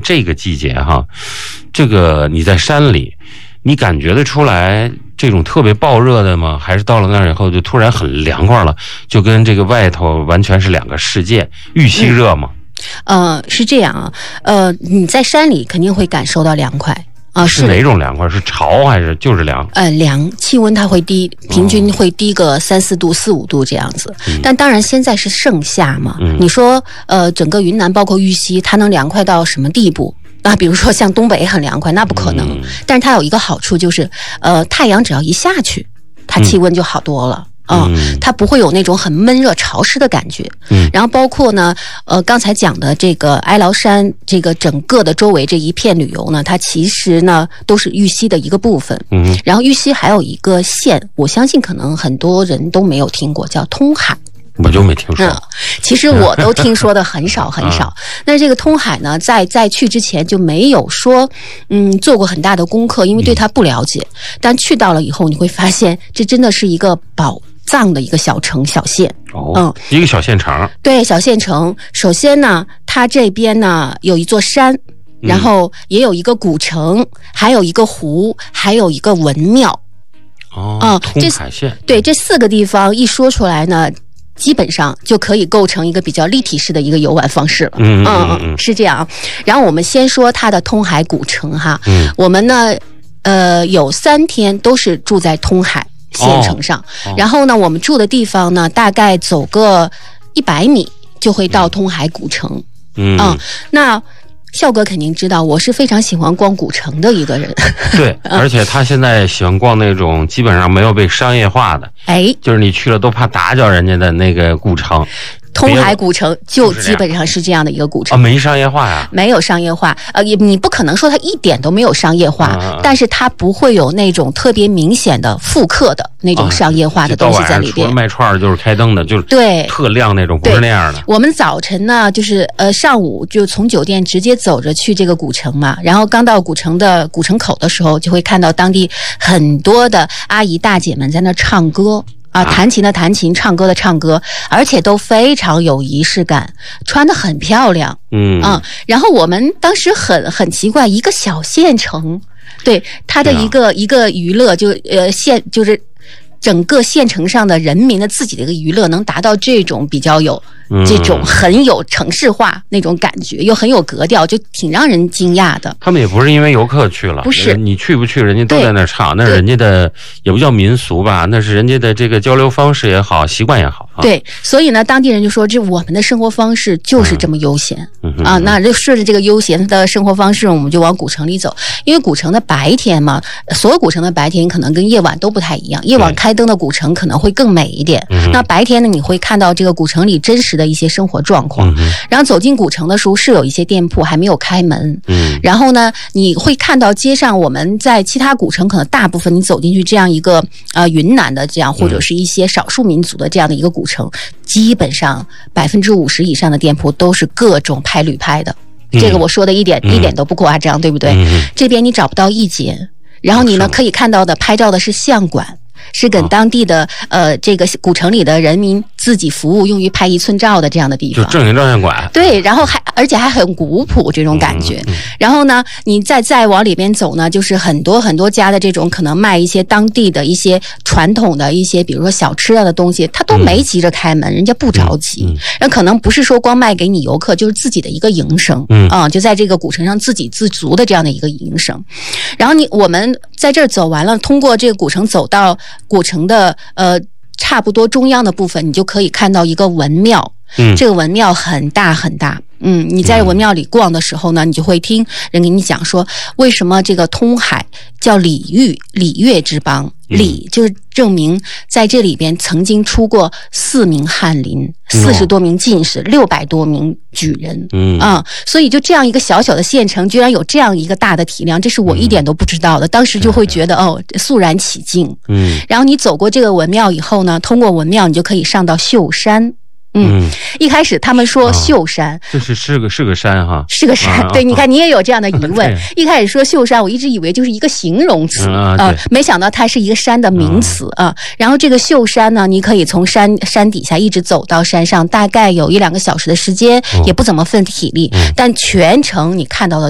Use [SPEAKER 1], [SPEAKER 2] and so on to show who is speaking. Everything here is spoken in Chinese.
[SPEAKER 1] 这个季节哈，这个你在山里，你感觉得出来这种特别暴热的吗？还是到了那儿以后就突然很凉快了，就跟这个外头完全是两个世界？玉溪热吗？
[SPEAKER 2] 是这样啊，你在山里肯定会感受到凉快。
[SPEAKER 1] 是哪种凉快？是潮还是就是凉？
[SPEAKER 2] 凉，气温它会低，平均会低个3-4度、4-5度这样子。但当然现在是盛夏嘛，你说整个云南包括玉溪，它能凉快到什么地步？比如说像东北很凉快，那不可能。但是它有一个好处就是，太阳只要一下去，它气温就好多了。它不会有那种很闷热潮湿的感觉。然后包括呢，刚才讲的这个哀牢山，这个整个的周围这一片旅游呢，它其实呢都是玉溪的一个部分。然后玉溪还有一个县，我相信可能很多人都没有听过，叫通海。
[SPEAKER 1] 我就没听说。
[SPEAKER 2] 其实我都听说的很少很少。那这个通海呢，在去之前就没有说做过很大的功课，因为对它不了解。但去到了以后，你会发现这真的是一个宝藏的一个小城小县。
[SPEAKER 1] 一个小县城。对，
[SPEAKER 2] 小县城。首先呢，它这边呢有一座山，然后也有一个古城，还有一个湖，还有一个文庙。
[SPEAKER 1] 通海县。
[SPEAKER 2] 对，这4个地方一说出来呢，基本上就可以构成一个比较立体式的一个游玩方式了。是这样。然后我们先说它的通海古城哈。我们呢，有3天都是住在通海县城上。然后呢，我们住的地方呢，大概走个100米就会到通海古城。那笑哥肯定知道，我是非常喜欢逛古城的一个人。
[SPEAKER 1] 对，而且他现在喜欢逛那种基本上没有被商业化的，就是你去了都怕打搅人家的那个古城。
[SPEAKER 2] 通海古城就基本上是这样的一个古城。
[SPEAKER 1] 没商业化呀？
[SPEAKER 2] 没有商业化。你不可能说它一点都没有商业化，但是它不会有那种特别明显的复刻的那种商业化的东西在里边。
[SPEAKER 1] 除了卖串就是开灯的，就是
[SPEAKER 2] 对
[SPEAKER 1] 特亮那种，不是那样的。
[SPEAKER 2] 我们早晨呢，就是上午就从酒店直接走着去这个古城嘛，然后刚到古城口的时候，就会看到当地很多的阿姨大姐们在那唱歌。弹琴的弹琴，唱歌的唱歌，而且都非常有仪式感，穿得很漂亮。然后我们当时很奇怪，一个小县城，对它的一个娱乐就是整个县城上的人民的自己的一个娱乐能达到这种比较有这种很有城市化那种感觉，又很有格调，就挺让人惊讶的。
[SPEAKER 1] 他们也不是因为游客去了，
[SPEAKER 2] 不是
[SPEAKER 1] 你去不去，人家都在那唱，那是人家的也不叫民俗吧，那是人家的这个交流方式也好，习惯也好。
[SPEAKER 2] 对，所以呢，当地人就说，这我们的生活方式就是这么悠闲。那就顺着这个悠闲的生活方式，我们就往古城里走。因为古城的白天嘛，所有古城的白天可能跟夜晚都不太一样，夜晚开灯的古城可能会更美一点。那白天呢，你会看到这个古城里真实的一些生活状况。然后走进古城的时候，是有一些店铺还没有开门。然后呢，你会看到街上，我们在其他古城可能大部分你走进去这样一个云南的这样或者是一些少数民族的这样的一个古城，基本上50%以上的店铺都是各种拍旅拍的。这个我说的一点都不夸张，对不对？这边你找不到一间，然后你呢可以看到的拍照的是相馆。是跟当地的这个古城里的人民自己服务用于拍1寸照的这样的地方，
[SPEAKER 1] 就正经照相馆。
[SPEAKER 2] 对，然后而且还很古朴这种感觉。然后呢，你再往里边走呢，就是很多很多家的这种可能卖一些当地的一些传统的一些，比如说小吃的东西，他都没急着开门，人家不着急。人可能不是说光卖给你游客，就是自己的一个营生。就在这个古城上自给自足的这样的一个营生。然后我们在这儿走完了，通过这个古城走到古城的差不多中央的部分，你就可以看到一个文庙。这个文庙很大很大。你在文庙里逛的时候呢，你就会听人给你讲说，为什么这个通海叫礼乐之邦。礼就是证明在这里边曾经出过4名翰林，40多名进士，600多名举人。所以就这样一个小小的县城，居然有这样一个大的体量，这是我一点都不知道的。当时就会觉得肃然起敬。然后你走过这个文庙以后呢，通过文庙你就可以上到秀山。一开始他们说秀山，
[SPEAKER 1] 是个山哈，
[SPEAKER 2] 是个山。对，你看你也有这样的疑问。一开始说秀山，我一直以为就是一个形容词没想到它是一个山的名词然后这个秀山呢，你可以从山底下一直走到山上，大概有1-2个小时的时间，也不怎么费体力，但全程你看到的